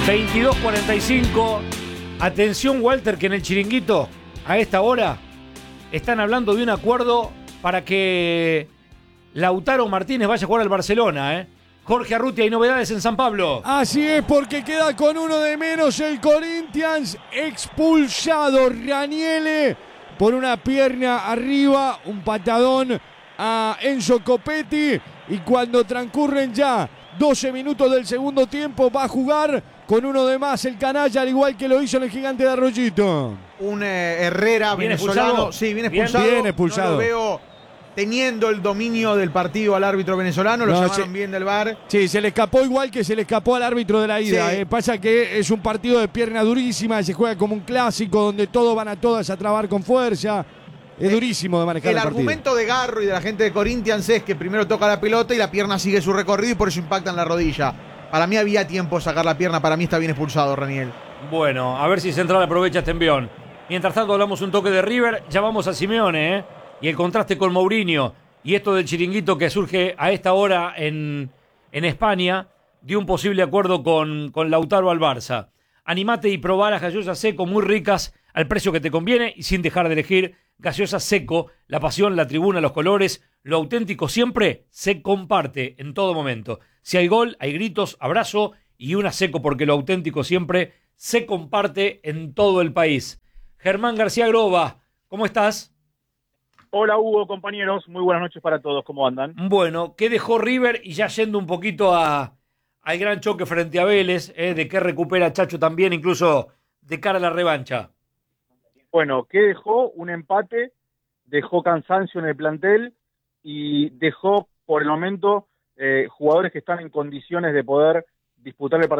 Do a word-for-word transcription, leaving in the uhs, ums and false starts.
veintidós cuarenta y cinco. Atención, Walter, que en el Chiringuito, a esta hora, están hablando de un acuerdo para que Lautaro Martínez vaya a jugar al Barcelona, ¿eh? Jorge Arrutia, hay novedades en San Pablo. Así es, porque queda con uno de menos el Corinthians, expulsado Raniele por una pierna arriba, un patadón a Enzo Copetti, y cuando transcurren ya doce minutos del segundo tiempo va a jugar con uno de más el canalla, al igual que lo hizo en el Gigante de Arroyito. Un eh, Herrera ¿Bien venezolano, expulsado? sí, bien Bien, expulsado. bien expulsado. No lo veo teniendo el dominio del partido al árbitro venezolano, lo No, llamaron sí. bien del V A R. Sí, se le escapó igual que se le escapó al árbitro de la ida. Sí. Eh. Pasa que es un partido de pierna durísima, se juega como un clásico donde todos van a todas a trabar con fuerza. Es durísimo de manejar el, El partido. argumento de Garro y de la gente de Corinthians es que primero toca la pelota y la pierna sigue su recorrido y por eso impacta en la rodilla. Para mí había tiempo de sacar la pierna, para mí está bien expulsado Raniel. Bueno, a ver si Central aprovecha este envión. Mientras tanto hablamos un toque de River, ya vamos a Simeone, ¿eh? Y el contraste con Mourinho. Y esto del Chiringuito que surge a esta hora en, en España, de un posible acuerdo con, con Lautaro al Barça. Animate y probá las gaseosas Seco, muy ricas, al precio que te conviene y sin dejar de elegir. Gaseosas Seco, la pasión, la tribuna, los colores, lo auténtico siempre se comparte en todo momento. Si hay gol, hay gritos, abrazo y una Seco, porque lo auténtico siempre se comparte en todo el país. Germán García Groba, ¿cómo estás? Hola Hugo, compañeros, muy buenas noches para todos, ¿cómo andan? Bueno, ¿qué dejó River? Y ya yendo un poquito a, al gran choque frente a Vélez, ¿eh? De qué recupera Chacho también, incluso de cara a la revancha. Bueno, ¿qué dejó? Un empate, dejó cansancio en el plantel y dejó por el momento eh, jugadores que están en condiciones de poder disputar el partido